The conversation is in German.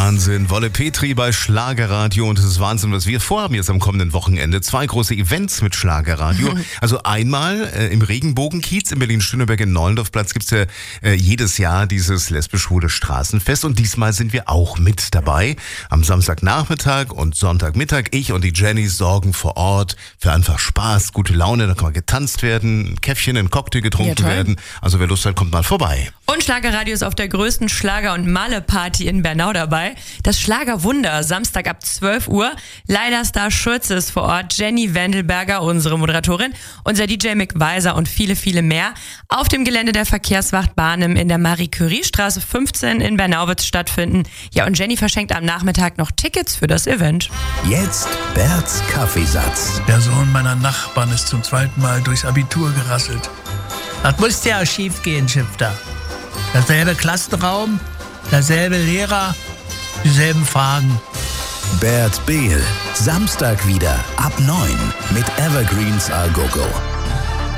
Wahnsinn. Wolle Petri bei Schlagerradio und es ist Wahnsinn, was wir vorhaben jetzt am kommenden Wochenende. 2 große Events mit Schlagerradio. Also einmal im Regenbogenkiez in Berlin-Schöneberg in Nollendorfplatz gibt es ja jedes Jahr dieses lesbisch-schwule Straßenfest und diesmal sind wir auch mit dabei. Am Samstagnachmittag und Sonntagmittag, ich und die Jenny sorgen vor Ort für einfach Spaß, gute Laune, da kann man getanzt werden, ein Käffchen, ein Cocktail getrunken werden. Also wer Lust hat, kommt mal vorbei. Und Schlagerradio ist auf der größten Schlager- und Malle-Party in Bernau dabei. Das Schlagerwunder, Samstag ab 12 Uhr. Leider-Star Schürze ist vor Ort, Jenny Wendelberger, unsere Moderatorin, unser DJ Mick Weiser und viele, viele mehr. Auf dem Gelände der Verkehrswacht Barnim in der Marie-Curie-Straße 15 in Bernau wird es stattfinden. Ja, und Jenny verschenkt am Nachmittag noch Tickets für das Event. Jetzt Berts Kaffeesatz. Der Sohn meiner Nachbarn ist zum 2. Mal durchs Abitur gerasselt. Das musste ja schief gehen, Schifter. Derselbe Klassenraum, derselbe Lehrer, dieselben Fragen. Bert Behl, Samstag wieder ab 9 mit Evergreens A Go Go.